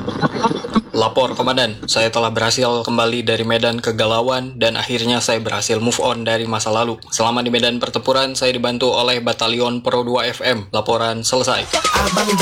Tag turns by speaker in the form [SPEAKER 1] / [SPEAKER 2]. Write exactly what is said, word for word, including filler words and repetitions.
[SPEAKER 1] Lapor Komandan, saya telah berhasil kembali dari medan kegalauan dan akhirnya saya berhasil move on dari masa lalu. Selama di medan pertempuran, saya dibantu oleh Batalion Pro dua F M. Laporan selesai.
[SPEAKER 2] Abang